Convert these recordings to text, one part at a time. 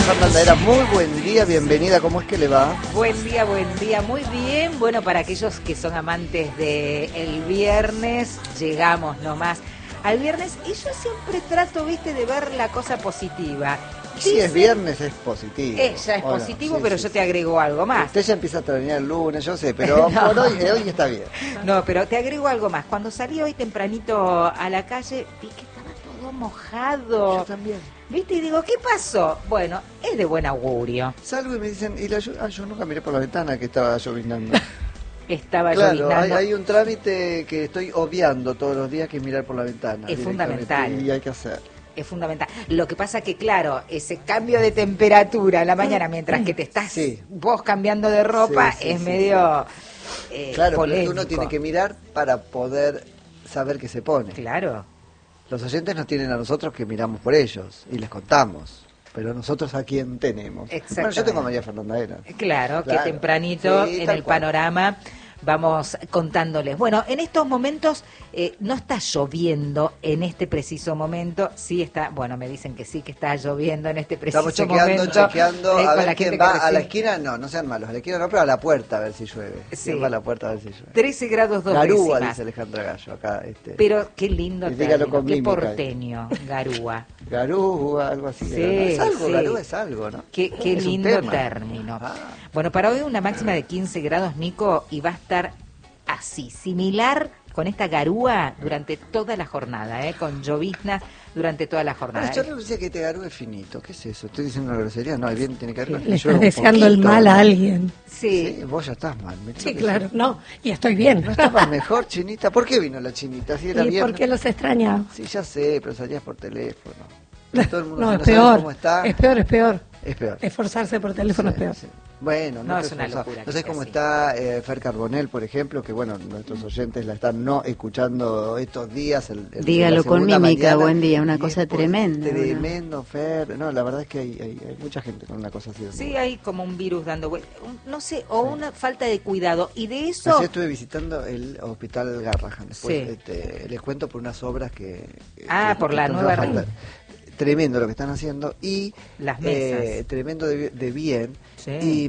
Fernanda Era, muy buen día, bienvenida, ¿cómo es que le va? Buen día, muy bien. Bueno, para aquellos que son amantes del viernes, llegamos nomás al viernes y yo siempre trato, viste, de ver la cosa positiva. Si es viernes es positivo. Ya es positivo, pero yo te agrego algo más. Usted ya empieza a terminar el lunes, yo sé, pero no. Por hoy está bien. No, pero te agrego algo más. Cuando salí hoy tempranito a la calle, vi que estaba todo mojado. Yo también. ¿Viste? Y digo, ¿qué pasó? Bueno, es de buen augurio. Salgo y me dicen, yo nunca miré por la ventana que estaba llovinando. Estaba Claro, lloviznando. hay un trámite que estoy obviando todos los días, que es mirar por la ventana. Es fundamental. Y hay que hacer. Es fundamental. Lo que pasa que, claro, ese cambio de temperatura a la mañana, mientras que te estás vos cambiando de ropa, es medio claro, polémico. pero uno tiene que mirar para poder saber qué se pone. Claro. Los oyentes nos tienen a nosotros que miramos por ellos y les contamos. Pero nosotros a quién tenemos. Bueno, yo tengo a María Fernanda Era. Claro, que tempranito en el panorama vamos contándoles. Bueno, en estos momentos no está lloviendo en este preciso momento. Sí está, bueno, me dicen que sí que está lloviendo en este preciso momento. Estamos chequeando, a ver quién va a la esquina. No sean malos, a la esquina no, pero a la puerta a ver si llueve. Sí. ¿Quién va a la puerta a ver si llueve? 13 grados 2 Garúa, décimas. dice Alejandra Gallo acá. Pero qué lindo término, qué mímica, porteño, Garúa. Garúa, algo así. Sí, es algo, sí. Garúa es algo, ¿no? Qué lindo término. Bueno, para hoy una máxima de 15 grados, Nico, y va a estar así, similar con esta garúa durante toda la jornada, con llovizna durante toda la jornada. Yo no decía que te garúa es finito. ¿Qué es eso? ¿Estoy diciendo una grosería? No, el bien tiene que ver. Le estás deseando el mal a alguien. Sí. Vos ya estás mal. Sí, claro. No, y estoy bien. ¿No estabas mejor, Chinita? ¿Por qué vino la Chinita? Si era viernes. Porque los extrañaba. Sí, ya sé, pero salías por teléfono. Todo el mundo No, si es no sabe peor. cómo está. Es peor, es peor. Es peor. Esforzarse por teléfono es peor. Sí. Bueno, no es una locura. No sé cómo está Fer Carbonell, por ejemplo, que bueno, nuestros oyentes la están no escuchando estos días. Dígalo con mímica, buen día, una cosa tremenda. Tremendo, Fer. No, la verdad es que hay mucha gente con una cosa así. Sí, hay como un virus dando vueltas, no sé, o una falta de cuidado. Y de eso... Ayer estuve visitando el hospital Garrahan. Después les cuento por unas obras que por la nueva red. Tremendo lo que están haciendo y las mesas tremendo de bien. Sí. Y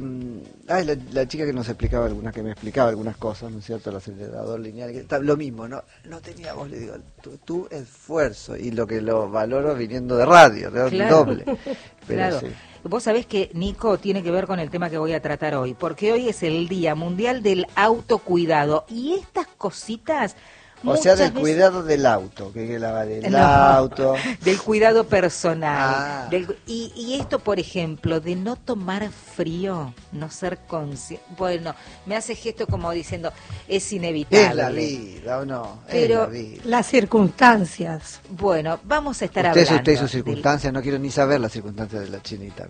la chica que me explicaba algunas cosas, ¿no es cierto? El acelerador lineal, lo mismo, no tenía voz, le digo, tu esfuerzo, y lo que lo valoro viniendo de radio, doble. Pero claro. Sí. Vos sabés que, Nico, tiene que ver con el tema que voy a tratar hoy, porque hoy es el Día Mundial del Autocuidado, y estas cositas... O sea, del cuidado del auto, que hay que lavar el auto. Del cuidado personal. Y esto, por ejemplo, de no tomar frío, no ser consciente. Bueno, me hace gesto como diciendo, es inevitable. Es la vida, ¿o no? Pero es la vida. Las circunstancias. Bueno, vamos a estar hablando. Usted y sus circunstancias, no quiero ni saber las circunstancias de la Chinita.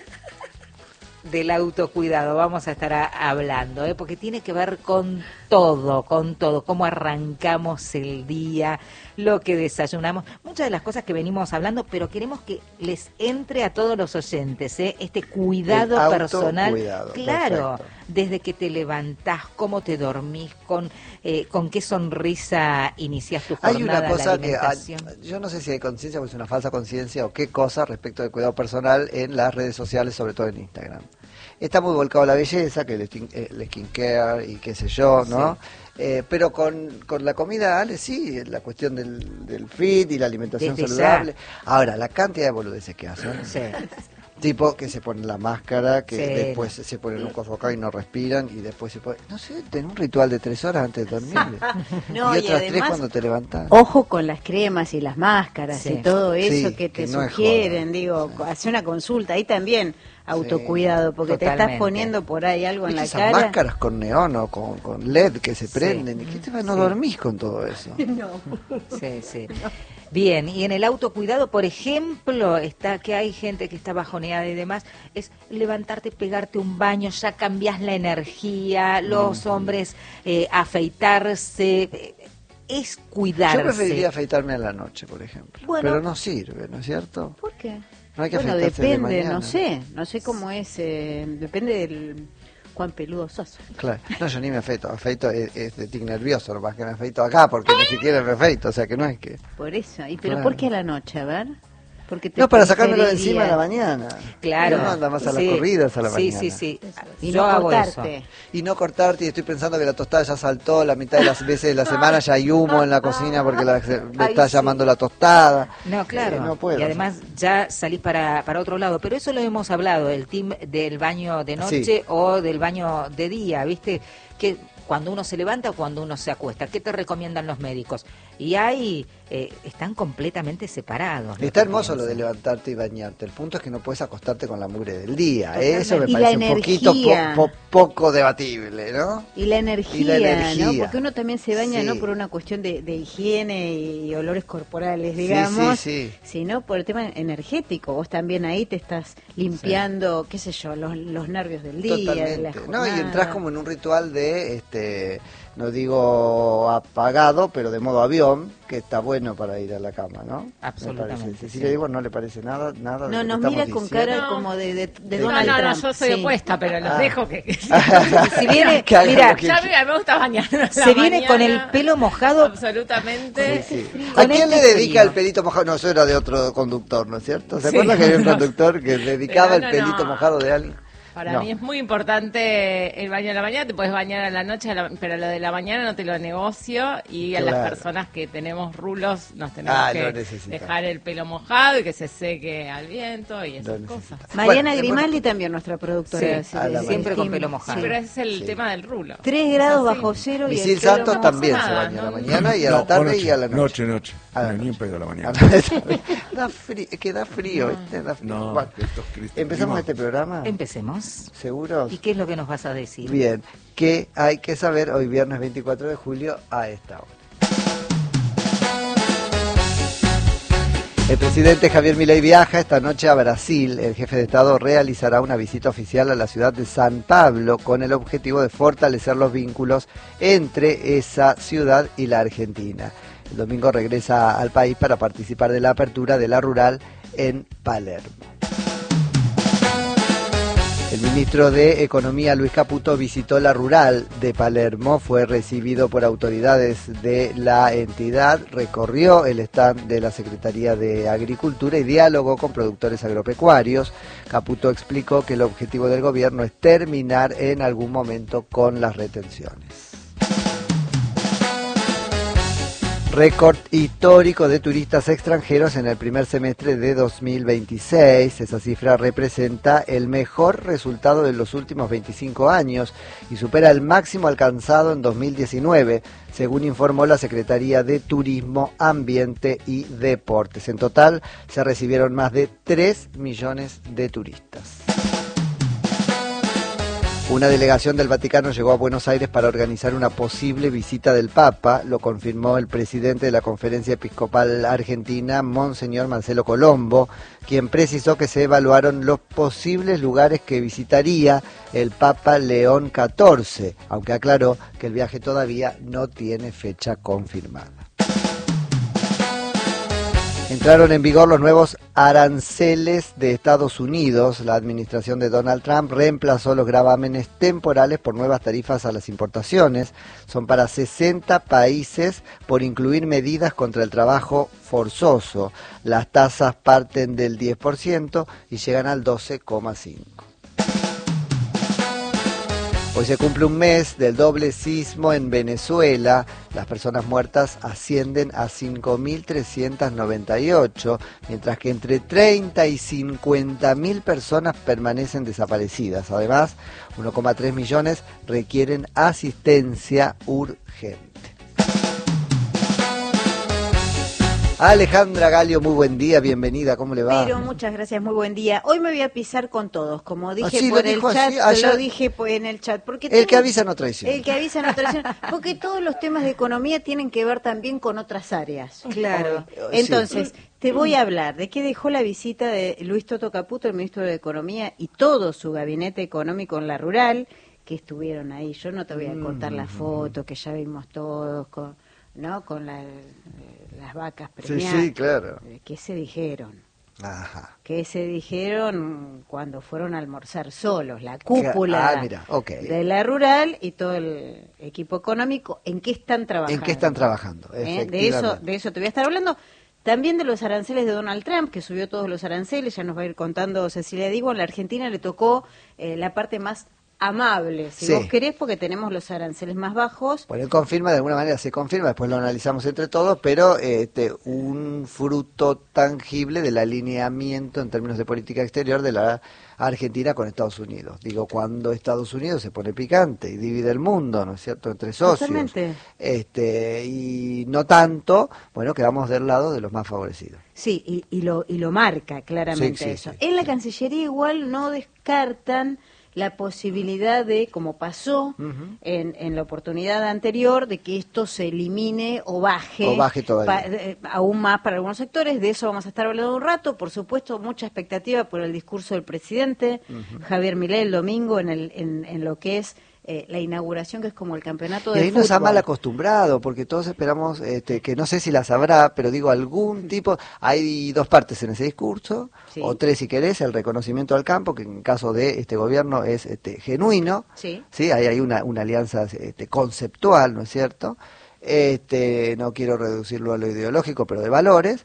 Del autocuidado vamos a estar hablando, porque tiene que ver con todo, cómo arrancamos el día, lo que desayunamos, muchas de las cosas que venimos hablando, pero queremos que les entre a todos los oyentes, este cuidado personal, claro, perfecto. Desde que te levantás, cómo te dormís, con qué sonrisa iniciás tu jornada. Hay una cosa la alimentación. Que yo no sé si hay conciencia o es una falsa conciencia o qué cosa respecto del cuidado personal en las redes sociales, sobre todo en Instagram. Está muy volcado a la belleza, que el skincare y qué sé yo, ¿no? Sí. Pero con la comida, sí, la cuestión del fit y la alimentación saludable. Ahora, la cantidad de boludeces que hacen. Sí. Tipo que se ponen la máscara, que después se ponen un coso acá y no respiran, y después se ponen... No sé, ten un ritual de 3 horas antes de dormir. No, y otras además, 3 cuando te levantás. Ojo con las cremas y las máscaras y todo eso que te no sugieren, hace una consulta, ahí también autocuidado, porque totalmente. Te estás poniendo por ahí algo en la esas cara. Máscaras con neón o con LED que se prenden, ¿y qué te va? No dormís con todo eso. No. Sí. Bien, y en el autocuidado, por ejemplo, está que hay gente que está bajoneada y demás, es levantarte, pegarte un baño, ya cambiás la energía, los hombres afeitarse, es cuidarse. Yo preferiría afeitarme a la noche, por ejemplo, pero no sirve, ¿no es cierto? ¿Por qué? No hay que afeitarse de depende, mañana. no sé cómo es, depende del... cuán peludo sos. Claro, no, yo ni me afeito es de tic nervioso, nomás que me afeito acá, porque ni siquiera me afeito, o sea que no es que... Por eso, ¿pero por qué a la noche? A ver. Porque te No, para sacármelo de preferiría. encima a la mañana. Claro. No anda más a las Sí. corridas a la Sí, mañana. sí, sí. Y Yo no hago cortarte. eso. Y no cortarte, y estoy pensando que la tostada ya saltó, la mitad de las veces de la semana ya hay humo en la cocina porque me está llamando la tostada. No, claro. No puedo. Y además ya salís para otro lado. Pero eso lo hemos hablado, el team del baño de noche Sí. o del baño de día, ¿viste? Que cuando uno se levanta o cuando uno se acuesta, ¿qué te recomiendan los médicos? Y ahí están completamente separados. Está hermoso lo de levantarte y bañarte. El punto es que no puedes acostarte con la mugre del día. Eso me Y la parece un poquito energía. poco debatible, ¿no? Y la energía, Y la energía. ¿no? Porque uno también se baña Sí. no por una cuestión de higiene y olores corporales, Sí, digamos, sí, sí. sino por el tema energético. Vos también ahí te estás limpiando, qué sé yo, los nervios del día, de la Totalmente. jornada. No, y entras como en un ritual de, no digo apagado, pero de modo avión, que está bueno para ir a la cama, ¿no? Absolutamente, Me parece. sí. Cecilia Diego, ¿no le parece nada? Nada de No, lo que nos estamos mira con diciendo? cara No. como de No, Donald No, Trump. yo soy Sí. opuesta, pero los Ah. dejo que... Si viene, Que haga mira, lo que- Ya a mí me gusta bañar. se viene con el pelo mojado. Absolutamente. Sí, sí. ¿A Con quién le este dedica frío. el pelito mojado? No, eso era de otro conductor, ¿no es cierto? ¿Se Sí. acuerda que había un conductor que dedicaba el No, pelito no. mojado de alguien? Para No. mí es muy importante el baño de la mañana, te puedes bañar a la noche, pero lo de la mañana no te lo negocio y a Claro. las personas que tenemos rulos nos tenemos Ah, que lo necesitamos. dejar el pelo mojado y que se seque al viento y Lo esas necesitamos. cosas. Mariana Bueno, Grimaldi también, nuestra productora. Sí, a la siempre con Steam. pelo mojado. Sí, pero ese es el Sí. tema del rulo. 3 grados Así. bajo cero y Misil el pelo Santos no también pasa se nada, baña a la ¿no? mañana y a la tarde y a la noche. Noche. A la No, ni en noche. pedo a la mañana. Da frío, es que da frío, ¿viste? Da frío. No, Bueno, estos cristos ¿empezamos clima. este programa? Empecemos. ¿Seguros? ¿Y qué es lo que nos vas a decir? Bien, ¿qué hay que saber hoy viernes 24 de julio a esta hora? El presidente Javier Milei viaja esta noche a Brasil. El jefe de Estado realizará una visita oficial a la ciudad de San Pablo con el objetivo de fortalecer los vínculos entre esa ciudad y la Argentina. El domingo regresa al país para participar de la apertura de la rural en Palermo. El ministro de Economía, Luis Caputo, visitó la rural de Palermo, fue recibido por autoridades de la entidad, recorrió el stand de la Secretaría de Agricultura y dialogó con productores agropecuarios. Caputo explicó que el objetivo del gobierno es terminar en algún momento con las retenciones. Récord histórico de turistas extranjeros en el primer semestre de 2026. Esa cifra representa el mejor resultado de los últimos 25 años y supera el máximo alcanzado en 2019, según informó la Secretaría de Turismo, Ambiente y Deportes. En total se recibieron más de 3 millones de turistas. Una delegación del Vaticano llegó a Buenos Aires para organizar una posible visita del Papa, lo confirmó el presidente de la Conferencia Episcopal Argentina, Monseñor Marcelo Colombo, quien precisó que se evaluaron los posibles lugares que visitaría el Papa León XIV, aunque aclaró que el viaje todavía no tiene fecha confirmada. Entraron en vigor los nuevos aranceles de Estados Unidos. La administración de Donald Trump reemplazó los gravámenes temporales por nuevas tarifas a las importaciones. Son para 60 países por incluir medidas contra el trabajo forzoso. Las tasas parten del 10% y llegan al 12,5%. Hoy se cumple un mes del doble sismo en Venezuela. Las personas muertas ascienden a 5.398, mientras que entre 30 y 50.000 personas permanecen desaparecidas. Además, 1,3 millones requieren asistencia urgente. Alejandra Galio, muy buen día, bienvenida, ¿cómo le va? Pero muchas gracias, muy buen día. Hoy me voy a pisar con todos, como dije sí, por lo el dijo chat, así, ayer. lo dije en el chat. Porque El que avisa no traiciona. El que avisa no traiciona, porque todos los temas de economía tienen que ver también con otras áreas. Claro. Entonces, te voy a hablar de qué dejó la visita de Luis Toto Caputo, el ministro de Economía, y todo su gabinete económico en la rural, que estuvieron ahí. Yo no te voy a contar la foto que ya vimos todos con, ¿no? Con las vacas premiadas. Sí, claro. ¿Qué se dijeron? Ajá. ¿Qué se dijeron cuando fueron a almorzar solos? La cúpula mira, ok. de la rural y todo el equipo económico. ¿En qué están trabajando? ¿En qué están trabajando? De Efectivamente. eso te voy a estar hablando. También de los aranceles de Donald Trump, que subió todos los aranceles, ya nos va a ir contando Cecilia Digo. En la Argentina le tocó la parte más amable, si Sí. vos querés, porque tenemos los aranceles más bajos. Bueno, él confirma, de alguna manera se confirma, después lo analizamos entre todos, pero un fruto tangible del alineamiento en términos de política exterior de la Argentina con Estados Unidos. Digo, cuando Estados Unidos se pone picante y divide el mundo, ¿no es cierto?, entre socios. Totalmente. Y no tanto, bueno, quedamos del lado de los más favorecidos. Sí, y lo marca claramente Sí, sí, eso. sí, En la Cancillería igual no descartan la posibilidad de, como pasó en la oportunidad anterior, de que esto se elimine o baje, O baje todavía. aún más para algunos sectores. De eso vamos a estar hablando un rato. Por supuesto, mucha expectativa por el discurso del presidente Javier Milei el domingo en lo que es la inauguración, que es como el campeonato Y de ahí nos ha fútbol. mal acostumbrado, porque todos esperamos, que no sé si las habrá, pero digo, algún tipo, hay dos partes en ese discurso, Sí. o tres si querés, el reconocimiento al campo, que en caso de este gobierno es genuino, Sí. ahí hay una alianza conceptual, ¿no es cierto? No quiero reducirlo a lo ideológico, pero de valores.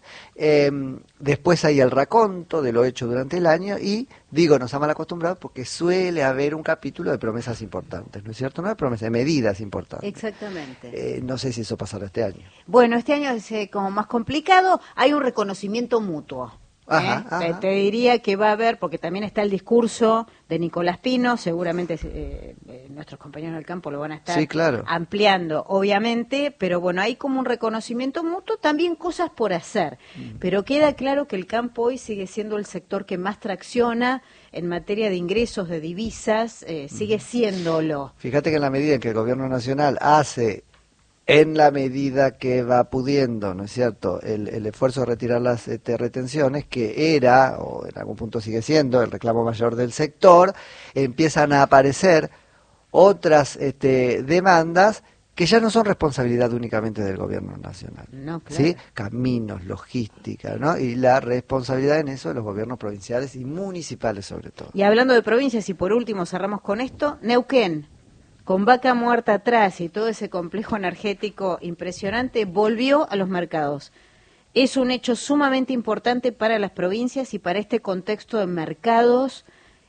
Después hay el raconto de lo hecho durante el año y, digo, nos ha mal acostumbrado porque suele haber un capítulo de promesas importantes, ¿no es cierto? No de promesas, de medidas importantes. Exactamente. No sé si eso pasará este año. Bueno, este año es como más complicado. Hay un reconocimiento mutuo. Ajá, ajá. Te diría que va a haber, porque también está el discurso de Nicolás Pino, seguramente nuestros compañeros del campo lo van a estar Sí, claro. ampliando, obviamente, pero bueno, hay como un reconocimiento mutuo, también cosas por hacer, pero queda claro que el campo hoy sigue siendo el sector que más tracciona en materia de ingresos, de divisas, sigue siéndolo. Fíjate que en la medida en que el gobierno nacional hace, en la medida que va pudiendo, ¿no es cierto?, el esfuerzo de retirar las retenciones, que era, o en algún punto sigue siendo, el reclamo mayor del sector, empiezan a aparecer otras demandas que ya no son responsabilidad únicamente del gobierno nacional. No, claro. ¿Sí? Caminos, logística, ¿no? Y la responsabilidad en eso de los gobiernos provinciales y municipales sobre todo. Y hablando de provincias, y por último cerramos con esto, Neuquén, con Vaca Muerta atrás y todo ese complejo energético impresionante, volvió a los mercados. Es un hecho sumamente importante para las provincias y para este contexto de mercados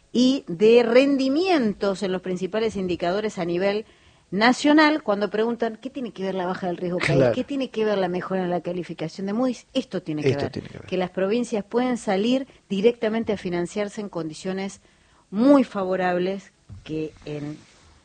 y de rendimientos en los principales indicadores a nivel nacional. Cuando preguntan, ¿qué tiene que ver la baja del riesgo país? Claro. ¿Qué tiene que ver la mejora en la calificación de Moody's? Esto tiene que ver. Tiene que ver. Que las provincias pueden salir directamente a financiarse en condiciones muy favorables que en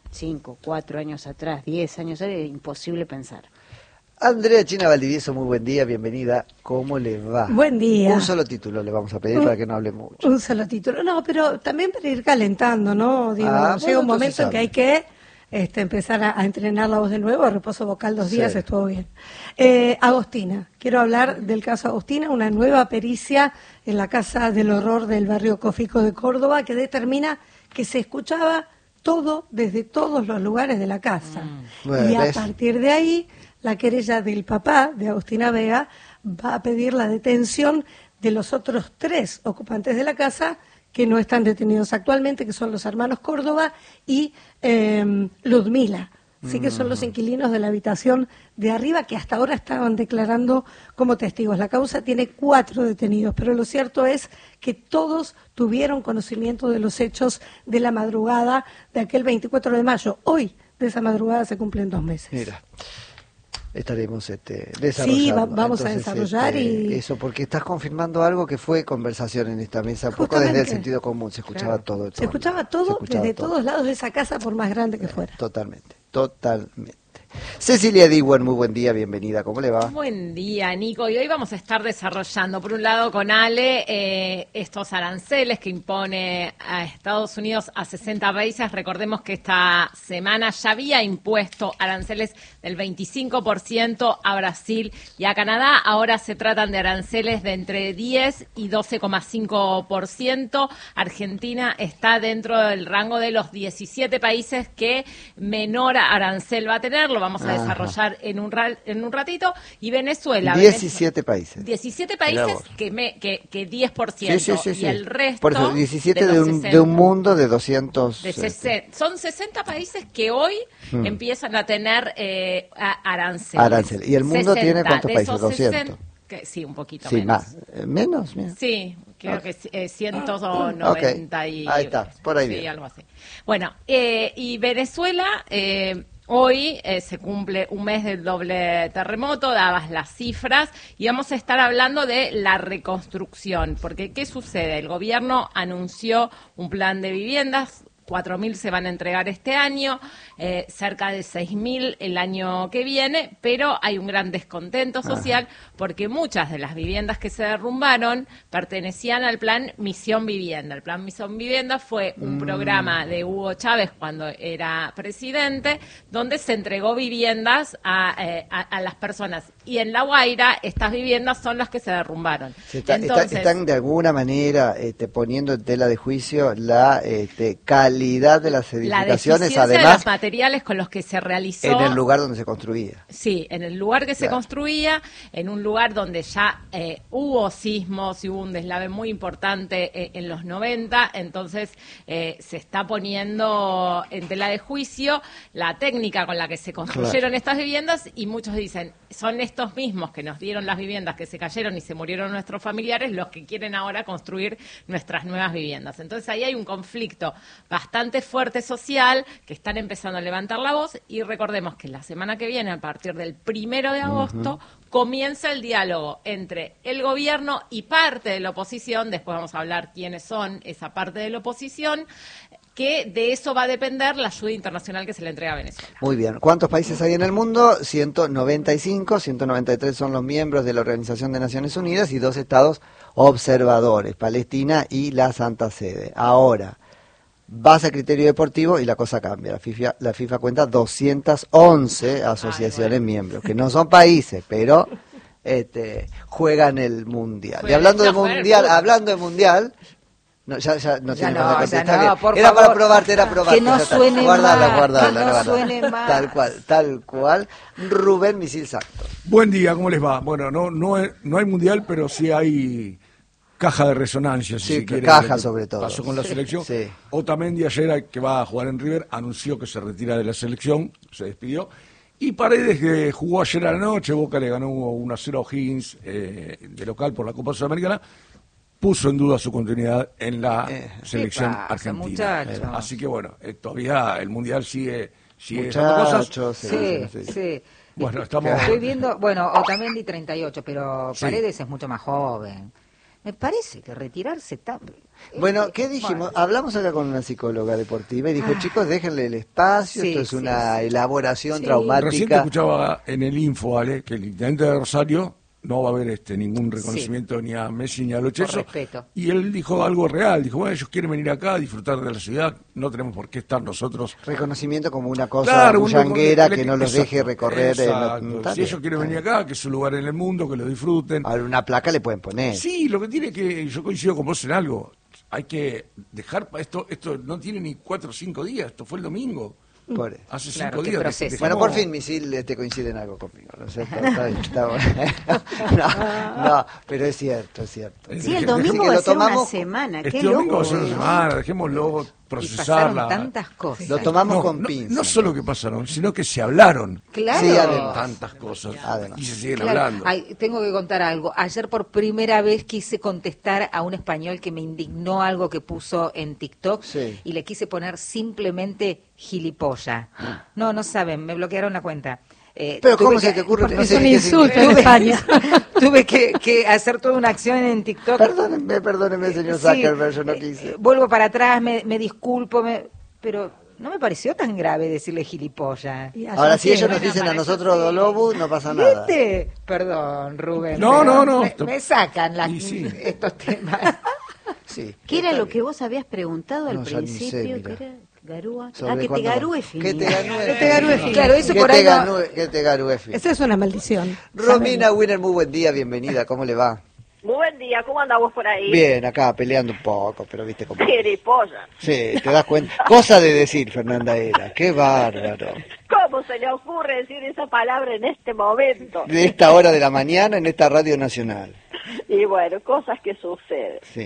5, 4 años atrás, 10 años atrás, era imposible pensar. Andrea China Valdivieso, muy buen día, bienvenida. ¿Cómo le va? Buen día. Un solo título le vamos a pedir para que no hable mucho. Un solo título. No, pero también para ir calentando, ¿no? Digo, Ah, llega bueno, un momento entonces en que hay que empezar a entrenar la voz de nuevo, reposo vocal 2 días, Sí. estuvo bien. Agostina, quiero hablar del caso Agostina, una nueva pericia en la Casa del Horror del barrio Cofico de Córdoba que determina que se escuchaba todo desde todos los lugares de la casa. Bueno, y a ¿ves? partir de ahí, la querella del papá de Agostina Vega va a pedir la detención de los otros 3 ocupantes de la casa que no están detenidos actualmente, que son los hermanos Córdoba y Ludmila. Sí, que son los inquilinos de la habitación de arriba que hasta ahora estaban declarando como testigos. La causa tiene 4 detenidos, pero lo cierto es que todos tuvieron conocimiento de los hechos de la madrugada de aquel 24 de mayo. Hoy, de esa madrugada, se cumplen 2 meses. Mira, estaremos desarrollando. Sí, vamos a Entonces, desarrollar y... eso, porque estás confirmando algo que fue conversación en esta mesa, un poco desde el Justamente. sentido común, se escuchaba Claro. todo. de Se todos escuchaba lados, todo se escuchaba desde todo. todos lados de esa casa, por más grande que fuera. Totalmente. Cecilia Diwan, muy buen día, bienvenida, ¿cómo le va? Buen día, Nico. Y hoy vamos a estar desarrollando, por un lado, con Ale, estos aranceles que impone a Estados Unidos a 60 países. Recordemos que esta semana ya había impuesto aranceles del 25% a Brasil y a Canadá. Ahora se tratan de aranceles de entre 10 y 12,5%. Argentina está dentro del rango de los 17 países que menor arancel va a tener. Lo vamos a Ajá. desarrollar en un ratito. Y Venezuela. 17 países. 17 Mirá países vos. que 10%. Y el resto. Por eso, 17 de de los un 60. mundo de 200. De son 60 países que hoy empiezan a tener aranceles. Arancel. ¿Y el mundo tiene cuántos de países? esos 200. Sí, un poquito Sí, menos. más. ¿Menos? Mira. Sí, creo que 190 Ok, ahí está, por ahí sí, bien. algo así. Bueno, y Venezuela, hoy se cumple un mes del doble terremoto, dabas las cifras, y vamos a estar hablando de la reconstrucción, porque ¿qué sucede? El gobierno anunció un plan de viviendas. 4.000 se van a entregar este año, cerca de 6.000 el año que viene, pero hay un gran descontento social porque muchas de las viviendas que se derrumbaron pertenecían al plan Misión Vivienda. El plan Misión Vivienda fue un programa de Hugo Chávez cuando era presidente, donde se entregó viviendas a las personas. Y en La Guaira, estas viviendas son las que se derrumbaron. Están de alguna manera poniendo en tela de juicio la calidad de las La edificaciones, deficiencia de además los materiales con los que se realizó. en el lugar donde se construía. Sí, en el lugar que se Claro. construía, en un lugar donde ya hubo sismos y hubo un deslave muy importante en los 90, entonces se está poniendo en tela de juicio la técnica con la que se construyeron estas viviendas, y muchos dicen, son estos mismos que nos dieron las viviendas que se cayeron y se murieron nuestros familiares los que quieren ahora construir nuestras nuevas viviendas. Entonces ahí hay un conflicto bastante fuerte social, que están empezando a levantar la voz, y recordemos que la semana que viene, a partir del 1 de agosto, comienza el diálogo entre el gobierno y parte de la oposición. Después vamos a hablar quiénes son esa parte de la oposición, que de eso va a depender la ayuda internacional que se le entrega a Venezuela. Muy bien. ¿Cuántos países hay en el mundo? 195, 193 son los miembros de la Organización de Naciones Unidas y 2 estados observadores, Palestina y la Santa Sede. Ahora, vas a criterio deportivo y la cosa cambia. La FIFA cuenta 211 asociaciones miembros, que no son países, pero juegan el Mundial. Y hablando de Mundial, no, ya no tiene más de contestar. por Era favor. para probarte, Que no ya está. suene Guardala, más, guardala, que no guardala. suene más. Tal cual. Rubén Misil Santos. Buen día, ¿cómo les va? Bueno, no hay mundial, pero sí hay caja de resonancia, si Sí, se quiere. caja lo que sobre todo. Pasó con la selección. Sí. Otamendi ayer, que va a jugar en River, anunció que se retira de la selección, se despidió. Y Paredes, que jugó ayer a la noche, Boca le ganó 1-0 a O'Higgins de local por la Copa Sudamericana, puso en duda su continuidad en la selección ¿Qué pasa, argentina. muchachos? Así que bueno, todavía el mundial sigue dando cosas. Muchachos, Sí. Bueno, estamos... Estoy viendo, Otamendi 38, pero Sí. Paredes es mucho más joven. Me parece que retirarse está... Bueno, ¿qué dijimos? Hablamos acá con una psicóloga deportiva y dijo, chicos, déjenle el espacio, Sí, esto es sí, una sí. elaboración Sí. traumática. Recién te escuchaba en el info, Ale, que el intendente de Rosario no va a haber ningún reconocimiento ni a Messi ni a Lo Celso. respeto. Y él dijo algo real, dijo, bueno, ellos quieren venir acá a disfrutar de la ciudad, no tenemos por qué estar nosotros. Reconocimiento como una cosa Claro, bullanguera uno- que no los exacto, deje recorrer. exacto. Está Si bien, ellos quieren está venir bien. acá, que es su lugar en el mundo, que lo disfruten. Ahora una placa le pueden poner. Sí, lo que tiene que, yo coincido con vos en algo, hay que dejar, esto no tiene ni 4 o 5 días, esto fue el domingo. Por eso. Hace Claro, 5 qué días. proceso. Bueno, dejamos- por fin Misil te coincide en algo conmigo. ¿No? Está bien, está bueno. no, pero es cierto. Sí, el Así que domingo va lo a ser una tomamos- semana. Este Qué domingo va a loco. ser una semana, dejémoslo Y procesarla. pasaron tantas cosas. Lo tomamos No, con no, pinzas. no solo que pasaron, sino que se hablaron. Claro. Sí, además. Tantas cosas. Además. Y se siguen Claro. hablando. Ay, tengo que contar algo. Ayer por primera vez quise contestar a un español que me indignó algo que puso en TikTok Sí. y le quise poner simplemente gilipollas. No saben, me bloquearon la cuenta. Pero tuve ¿cómo que- se te ocurre? Porque No sé es un qué insulto significa. en España. Tuve que hacer toda una acción en TikTok. Perdóneme, señor Sí, Zuckerberg, yo no quise. vuelvo para atrás, me disculpo, pero no me pareció tan grave decirle gilipollas. Y allá Ahora, si sí, ellos nos bueno, dicen a para eso nosotros sí. Dolobu, no pasa nada. ¿Viste? Perdón, Rubén. No, pero no. Me sacan Y sí. estos temas. Sí, ¿Qué era está lo bien. que vos habías preguntado al No, ya ni sé, principio? mira. ¿Qué era? ¿Garúa? Sobre Que te cuándo- garúe fin. Que te garúe Que te garúe fin. Claro, eso Que por te ahí no- ganúe- que te garúe fin. Esa es una maldición. Romina Winner, muy buen día, bienvenida, ¿cómo le va? Muy buen día, ¿cómo andamos por ahí? Bien, acá peleando un poco, pero viste cómo... Gilipollas. Sí, te das cuenta. Cosa de decir, Fernanda Era, qué bárbaro. ¿Cómo se le ocurre decir esa palabra en este momento? De esta hora de la mañana en esta radio nacional. Y bueno, cosas que suceden. Sí.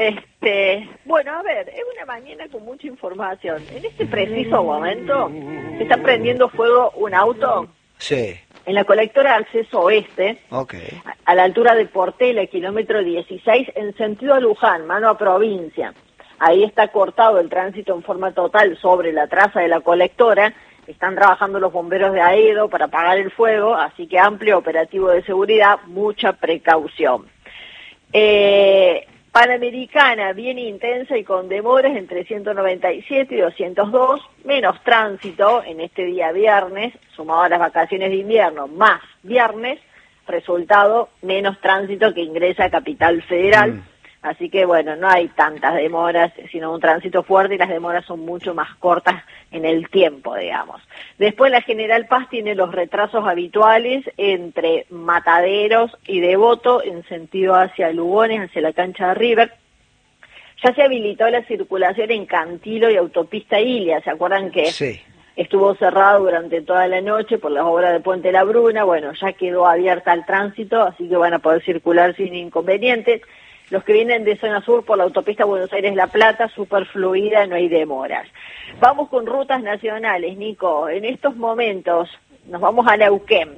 Bueno, a ver, es una mañana con mucha información. En este preciso momento se está prendiendo fuego un auto Sí, en la colectora de acceso oeste, ok. a la altura de Portela, kilómetro 16, en sentido a Luján, mano a provincia. Ahí está cortado el tránsito en forma total sobre la traza de la colectora. Están trabajando los bomberos de Aedo para apagar el fuego, así que amplio operativo de seguridad, mucha precaución. Panamericana, bien intensa y con demoras entre 197 y 202, menos tránsito en este día viernes, sumado a las vacaciones de invierno, más viernes, resultado, menos tránsito que ingresa a Capital Federal. Así que bueno, no hay tantas demoras, sino un tránsito fuerte y las demoras son mucho más cortas en el tiempo, digamos. Después la General Paz tiene los retrasos habituales entre Mataderos y Devoto en sentido hacia Lugones, hacia la cancha de River. Ya se habilitó la circulación en Cantilo y Autopista Ilia, ¿se acuerdan que Sí. estuvo cerrado durante toda la noche por las obras de Puente La Bruna? Bueno, ya quedó abierta al tránsito, así que van a poder circular sin inconvenientes. Los que vienen de zona sur por la autopista Buenos Aires-La Plata, súper fluida, no hay demoras. Vamos con rutas nacionales, Nico. En estos momentos nos vamos a Neuquén.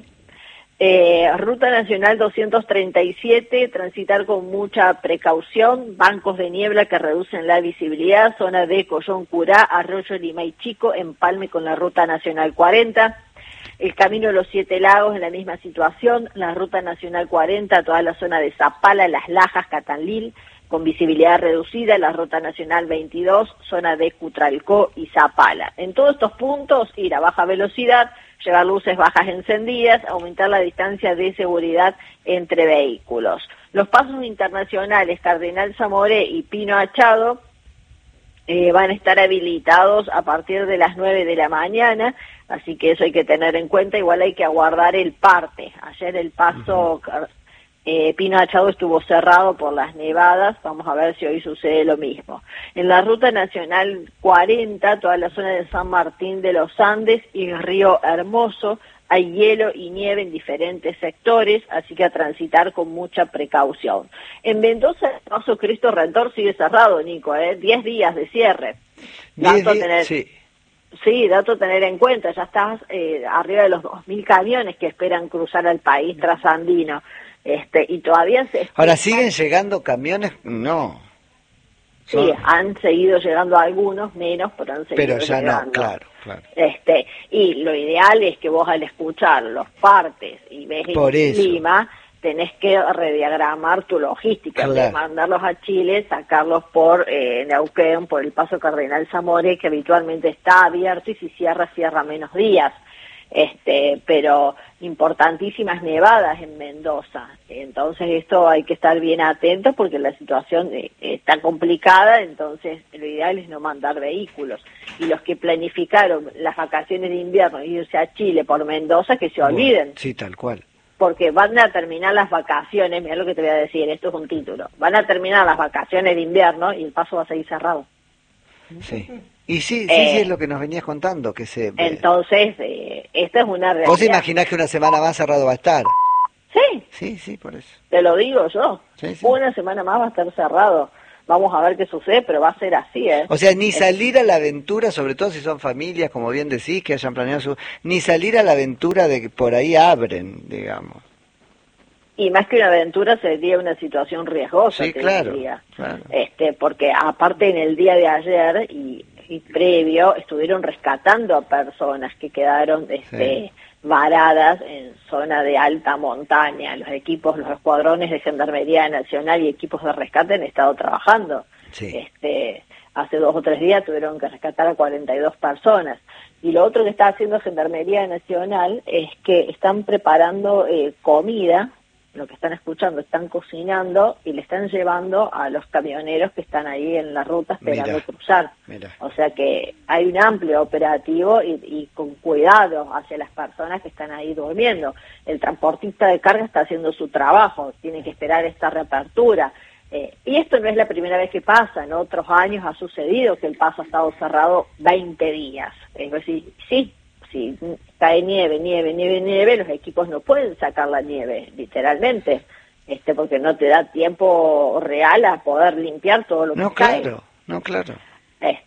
Ruta Nacional 237, transitar con mucha precaución, bancos de niebla que reducen la visibilidad, zona de Collón Curá, Arroyo Limay Chico, empalme con la Ruta Nacional 40. El Camino de los Siete Lagos en la misma situación, la Ruta Nacional 40, toda la zona de Zapala, Las Lajas, Catanlil, con visibilidad reducida, la Ruta Nacional 22, zona de Cutralcó y Zapala. En todos estos puntos, ir a baja velocidad, llevar luces bajas encendidas, aumentar la distancia de seguridad entre vehículos. Los pasos internacionales Cardenal Zamoré y Pino Achado van a estar habilitados a partir de las 9 de la mañana, así que eso hay que tener en cuenta. Igual hay que aguardar el parte. Ayer el paso Pino Achado estuvo cerrado por las nevadas, vamos a ver si hoy sucede lo mismo. En la Ruta Nacional 40, toda la zona de San Martín de los Andes y Río Hermoso, hay hielo y nieve en diferentes sectores, así que a transitar con mucha precaución. En Mendoza, el paso Cristo Redentor sigue cerrado, Nico, 10 días de cierre. Sí, dato a tener en cuenta, ya estás arriba de los 2.000 camiones que esperan cruzar al país trasandino. Y todavía Ahora, ¿siguen llegando camiones? No. Sí, han seguido llegando algunos, menos, pero han seguido ya llegando. No, claro. Y lo ideal es que vos al escuchar los partes y ves el clima, tenés que rediagramar tu logística, de mandarlos a Chile, sacarlos por Neuquén, por el paso Cardenal Zamoré, que habitualmente está abierto, y si cierra menos días. Pero importantísimas nevadas en Mendoza. Entonces esto hay que estar bien atentos porque la situación está complicada, entonces lo ideal es no mandar vehículos. Y los que planificaron las vacaciones de invierno y irse a Chile por Mendoza, que se olviden. Sí, tal cual. Porque van a terminar las vacaciones, mira lo que te voy a decir, esto es un título, van a terminar las vacaciones de invierno y el paso va a seguir cerrado. Sí. Y sí, es lo que nos venías contando, que se... Entonces, esta es una realidad. ¿Vos te imaginás que una semana más cerrado va a estar? Sí. Sí, por eso. Te lo digo yo. Sí. Una semana más va a estar cerrado. Vamos a ver qué sucede, pero va a ser así, O sea, ni salir a la aventura, sobre todo si son familias, como bien decís, que hayan planeado ni salir a la aventura de que por ahí abren, digamos. Y más que una aventura sería una situación riesgosa, sí, claro. Porque aparte en el día de ayer y previo estuvieron rescatando a personas que quedaron varadas en zona de alta montaña. Los escuadrones de Gendarmería Nacional y equipos de rescate han estado trabajando. Sí. Hace 2 o 3 días tuvieron que rescatar a 42 personas. Y lo otro que está haciendo Gendarmería Nacional es que están preparando comida. Lo que están escuchando, están cocinando y le están llevando a los camioneros que están ahí en la ruta esperando cruzar. O sea que hay un amplio operativo y con cuidado hacia las personas que están ahí durmiendo. El transportista de carga está haciendo su trabajo, tiene que esperar esta reapertura. Y esto no es la primera vez que pasa, en otros años ha sucedido que el paso ha estado cerrado 20 días. Es decir, si cae nieve, los equipos no pueden sacar la nieve, literalmente, porque no te da tiempo real a poder limpiar todo lo que cae. No, claro.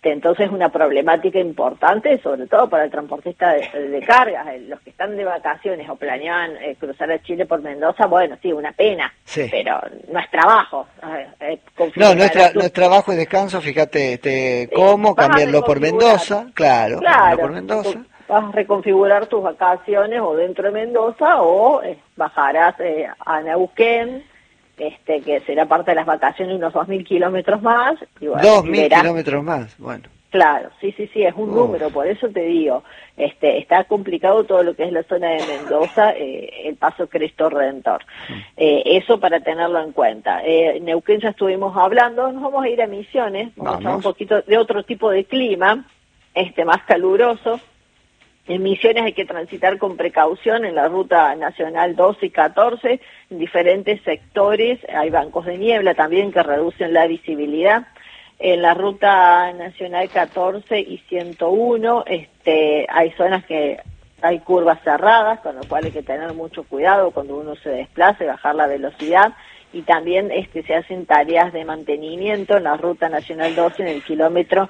Entonces es una problemática importante, sobre todo para el transportista de cargas. Los que están de vacaciones o planeaban cruzar a Chile por Mendoza, bueno, sí, una pena, pero no es trabajo. No es trabajo, es descanso, fíjate cómo cambiarlo por Mendoza, claro, por Mendoza. Vas a reconfigurar tus vacaciones o dentro de Mendoza o bajarás a Neuquén, que será parte de las vacaciones unos 2.000 kilómetros más. Y bueno, 2.000 kilómetros más, bueno. Claro, sí, es un número, por eso te digo, está complicado todo lo que es la zona de Mendoza, el paso Cristo Redentor. Eso para tenerlo en cuenta. Neuquén ya estuvimos hablando, nos vamos a ir a Misiones, vamos a hablar un poquito de otro tipo de clima, más caluroso. En Misiones hay que transitar con precaución en la ruta nacional 12 y 14, en diferentes sectores, hay bancos de niebla también que reducen la visibilidad. En la ruta nacional 14 y 101 hay zonas que hay curvas cerradas, con lo cual hay que tener mucho cuidado cuando uno se desplace, bajar la velocidad. Y también se hacen tareas de mantenimiento en la ruta nacional 12 en el kilómetro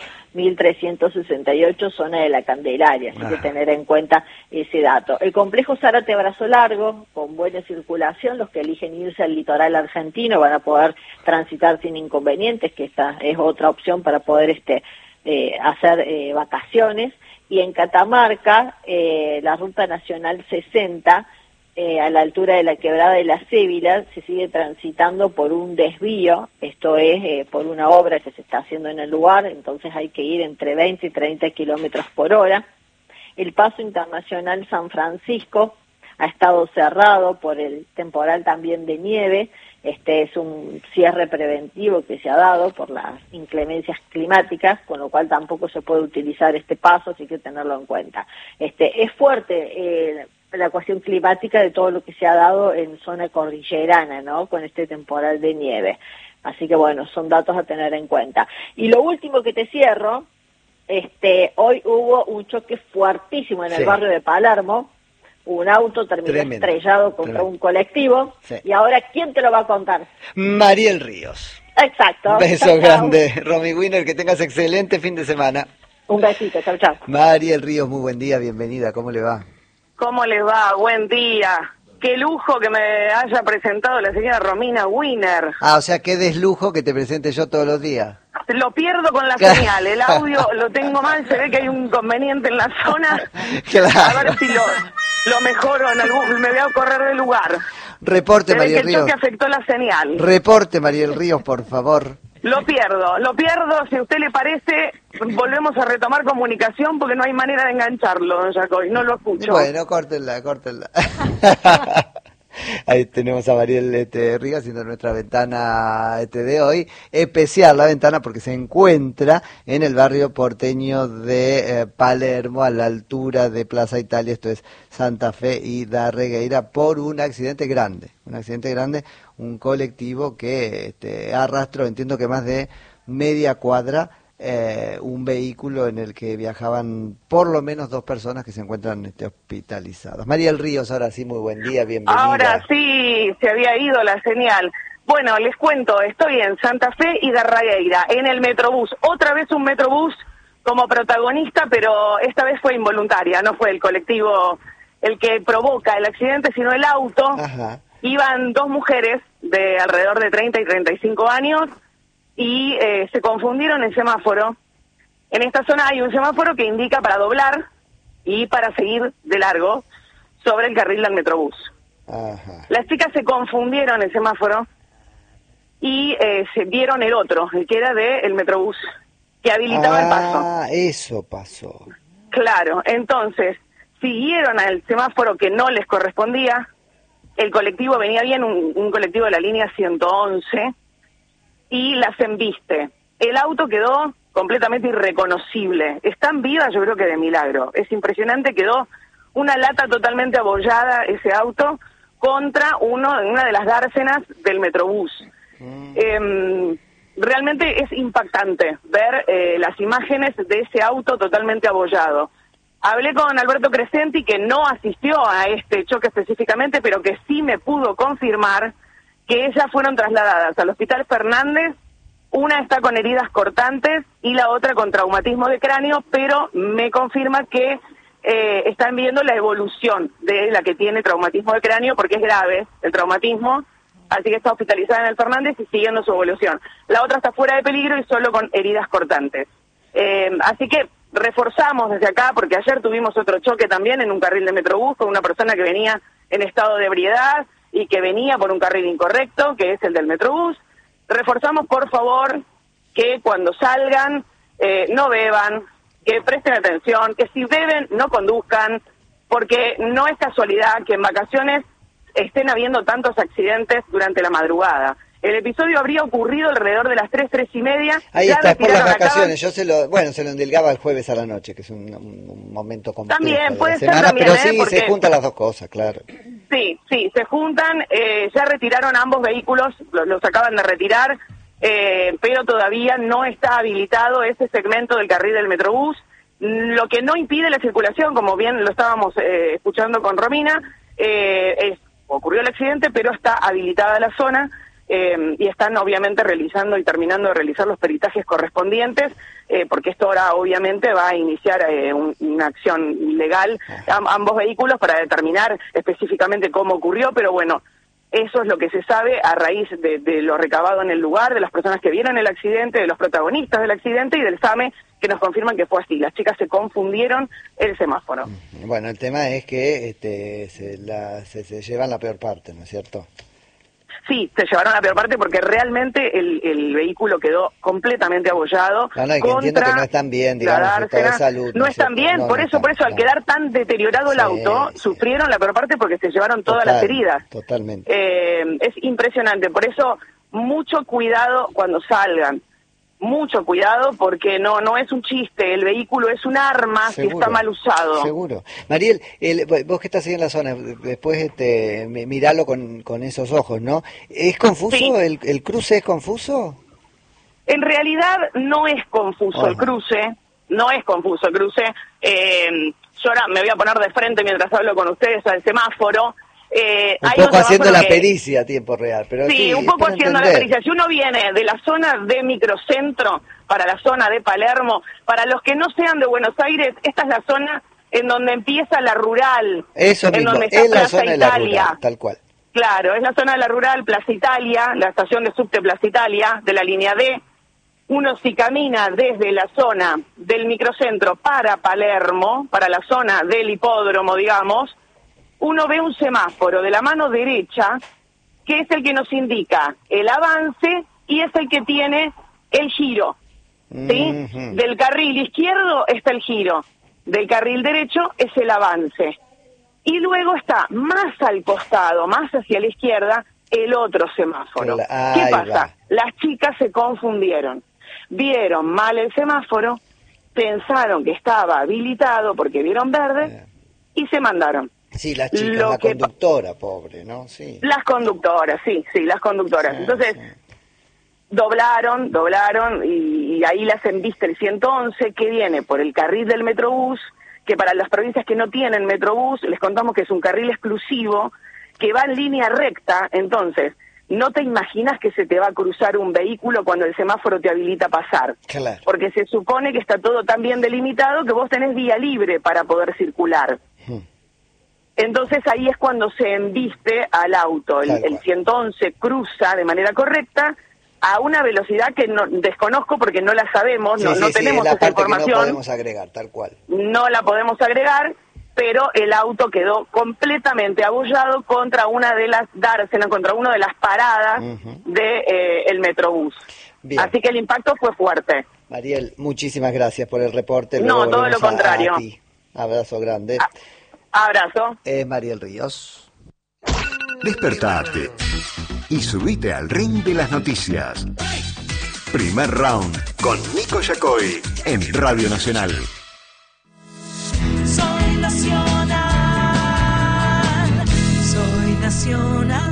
1368, zona de la Candelaria, así que tener en cuenta ese dato. El complejo Zárate Brazo Largo, con buena circulación, los que eligen irse al litoral argentino van a poder transitar sin inconvenientes, que esta es otra opción para poder hacer vacaciones. Y en Catamarca, la ruta nacional 60, a la altura de la quebrada de la Cébila, se sigue transitando por un desvío, esto es por una obra que se está haciendo en el lugar, entonces hay que ir entre 20 y 30 kilómetros por hora. El paso internacional San Francisco ha estado cerrado por el temporal también de nieve, es un cierre preventivo que se ha dado por las inclemencias climáticas, con lo cual tampoco se puede utilizar este paso, así que tenerlo en cuenta. Es fuerte la cuestión climática de todo lo que se ha dado en zona cordillerana, ¿no? Con este temporal de nieve. Así que bueno, son datos a tener en cuenta. Y lo último que te cierro, hoy hubo un choque fuertísimo en el barrio de Palermo. Un auto terminó estrellado contra un colectivo. Y ahora, ¿quién te lo va a contar? Mariel Ríos. Exacto. Un beso grande, Romy Wiener, que tengas excelente fin de semana. Un besito, chau. Mariel Ríos, muy buen día, bienvenida, ¿cómo le va? ¿Cómo les va? Buen día. Qué lujo que me haya presentado la señora Romina Wiener. O sea, qué deslujo que te presente yo todos los días. Lo pierdo con la señal, el audio lo tengo mal, se ve que hay un inconveniente en la zona. Claro. A ver si lo mejoro, me voy a correr del lugar. Reporte, Mariel Ríos. El choque afectó la señal. Reporte, Mariel Ríos, por favor. Lo pierdo. Si a usted le parece, volvemos a retomar comunicación porque no hay manera de engancharlo, don Jacoy, no lo escucho. Bueno, córtenla. Ahí tenemos a Mariel Ríos haciendo nuestra ventana de hoy, especial la ventana porque se encuentra en el barrio porteño de Palermo, a la altura de Plaza Italia, esto es Santa Fe y Darregueira, por un accidente grande, un colectivo que arrastró, entiendo que más de media cuadra, un vehículo en el que viajaban por lo menos 2 personas que se encuentran hospitalizadas. Mariel Ríos, ahora sí, muy buen día, bienvenida. Ahora sí, se había ido la señal. Bueno, les cuento, estoy en Santa Fe y Darregueira, en el Metrobús. Otra vez un Metrobús como protagonista, pero esta vez fue involuntaria, no fue el colectivo el que provoca el accidente, sino el auto. Ajá. Iban 2 mujeres de alrededor de 30 y 35 años, y se confundieron el semáforo. En esta zona hay un semáforo que indica para doblar y para seguir de largo sobre el carril del Metrobús. Ajá. Las chicas se confundieron el semáforo y se vieron el otro, el que era del Metrobús, que habilitaba el paso. Eso pasó. Claro, entonces siguieron al semáforo que no les correspondía. El colectivo venía bien, un colectivo de la línea 111, y las embiste. El auto quedó completamente irreconocible. Están vivas, yo creo que de milagro. Es impresionante, quedó una lata totalmente abollada ese auto contra una de las dársenas del Metrobús. Realmente es impactante ver las imágenes de ese auto totalmente abollado. Hablé con Alberto Crescenti, que no asistió a este choque específicamente, pero que sí me pudo confirmar que ellas fueron trasladadas al Hospital Fernández Una está con heridas cortantes y la otra con traumatismo de cráneo, pero me confirma que están viendo la evolución de la que tiene traumatismo de cráneo, porque es grave el traumatismo, así que está hospitalizada en el Fernández y siguiendo su evolución. La otra está fuera de peligro y solo con heridas cortantes. Así que reforzamos desde acá, porque ayer tuvimos otro choque también en un carril de Metrobús con una persona que venía en estado de ebriedad y que venía por un carril incorrecto, que es el del Metrobús. Reforzamos, por favor, que cuando salgan no beban, que presten atención, que si beben no conduzcan, porque no es casualidad que en vacaciones estén habiendo tantos accidentes durante la madrugada. El episodio habría ocurrido alrededor de las 3:30. Ahí está, es por las vacaciones. Yo se lo endilgaba el jueves a la noche, que es un momento complejo también, puede de la semana, ser también, pero sí, porque se juntan las dos cosas, claro. Sí, se juntan, ya retiraron ambos vehículos, los acaban de retirar, pero todavía no está habilitado ese segmento del carril del Metrobús, lo que no impide la circulación, como bien lo estábamos escuchando con Romina, ocurrió el accidente, pero está habilitada la zona, y están obviamente realizando y terminando de realizar los peritajes correspondientes, porque esto ahora obviamente va a iniciar una acción legal ambos vehículos para determinar específicamente cómo ocurrió, pero bueno, eso es lo que se sabe a raíz de lo recabado en el lugar, de las personas que vieron el accidente, de los protagonistas del accidente y del SAME, que nos confirman que fue así. Las chicas se confundieron el semáforo. Bueno, el tema es que se llevan la peor parte, ¿no es cierto? Sí, se llevaron la peor parte porque realmente el vehículo quedó completamente abollado. No, que entiendo que no están bien, digamos, en estado de salud. No están bien, por eso al quedar tan deteriorado el auto, sufrieron la peor parte porque se llevaron todas las heridas. Totalmente. Es impresionante, por eso mucho cuidado cuando salgan. Mucho cuidado porque no es un chiste, el vehículo es un arma que está mal usado. Seguro. Mariel, vos que estás ahí en la zona, después miralo con esos ojos, ¿no? ¿Es confuso? Sí. ¿El cruce es confuso? En realidad no es confuso el cruce, no es confuso el cruce. Yo ahora me voy a poner de frente mientras hablo con ustedes al semáforo. Un poco haciendo la pericia a tiempo real, pero sí, un poco haciendo la pericia. Si uno viene de la zona de Microcentro para la zona de Palermo, para los que no sean de Buenos Aires, esta es la zona en donde empieza la rural. Eso mismo, donde está es la Plaza zona Italia. de la rural, tal cual. Claro, es la zona de la rural, Plaza Italia, la estación de subte Plaza Italia, de la línea D. Uno si camina desde la zona del Microcentro para Palermo, para la zona del hipódromo, digamos, uno ve un semáforo de la mano derecha, que es el que nos indica el avance y es el que tiene el giro, ¿sí? Del carril izquierdo está el giro, del carril derecho es el avance. Y luego está más al costado, más hacia la izquierda, el otro semáforo. ¿Qué pasa? Las chicas se confundieron, vieron mal el semáforo, pensaron que estaba habilitado porque vieron verde y se mandaron. Sí, las chicas, la conductora, pobre, ¿no? Sí. Las conductoras, sí, las conductoras. Sí, entonces, doblaron y ahí las embiste el 111 que viene por el carril del Metrobús, que para las provincias que no tienen Metrobús, les contamos que es un carril exclusivo que va en línea recta, entonces no te imaginas que se te va a cruzar un vehículo cuando el semáforo te habilita a pasar. Claro. Porque se supone que está todo tan bien delimitado que vos tenés vía libre para poder circular. Entonces ahí es cuando se embiste al auto. El 111 cruza de manera correcta a una velocidad que no desconozco porque no la sabemos, no tenemos esa información. No podemos agregar, tal cual. No la podemos agregar, pero el auto quedó completamente abollado contra una de las dársenas, contra una de las paradas de el Metrobús. Bien. Así que el impacto fue fuerte. Mariel, muchísimas gracias por el reporte. No, todo lo contrario. A ti. Abrazo grande. Abrazo. Mariel Ríos. Despertate y subite al ring de las noticias. Primer round con Nico Yacoy en Radio Nacional. Soy nacional, soy nacional.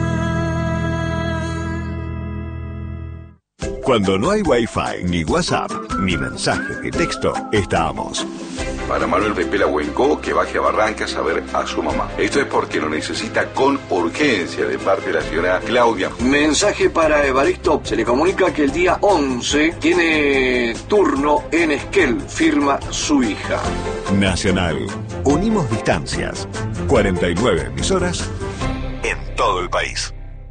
Cuando no hay Wi-Fi, ni WhatsApp, ni mensajes de texto, estamos. para Manuel Pepe Lahuencó que baje a Barrancas a ver a su mamá. Esto es porque lo necesita con urgencia de parte de la señora Claudia. Mensaje para Evaristo. Se le comunica que el día 11 tiene turno en Esquel. Firma su hija. Nacional. Unimos distancias. 49 emisoras en todo el país.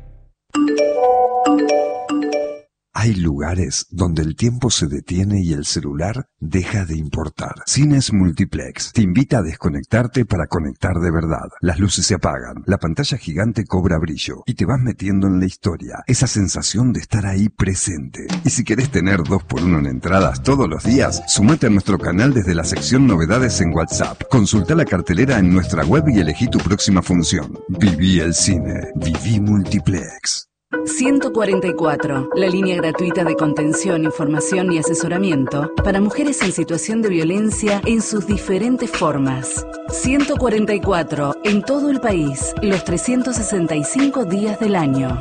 Hay lugares donde el tiempo se detiene y el celular deja de importar. Cines Multiplex te invita a desconectarte para conectar de verdad. Las luces se apagan, la pantalla gigante cobra brillo y te vas metiendo en la historia. Esa sensación de estar ahí presente. Y si querés tener 2x1 en entradas todos los días, sumate a nuestro canal desde la sección Novedades en WhatsApp. Consulta la cartelera en nuestra web y elegí tu próxima función. Viví el cine. Viví Multiplex. 144, la línea gratuita de contención, información y asesoramiento para mujeres en situación de violencia en sus diferentes formas. 144, en todo el país, los 365 días del año.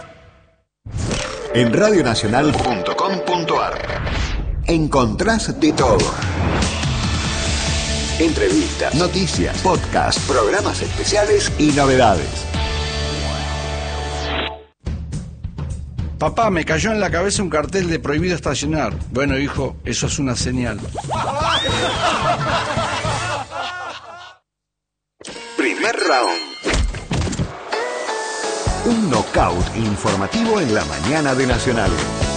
En radionacional.com.ar encontrás de todo. Entrevistas, noticias, podcasts, programas especiales y novedades. Papá, me cayó en la cabeza un cartel de prohibido estacionar. Bueno, hijo, eso es una señal. Primer round. Un knockout informativo en la mañana de Nacional.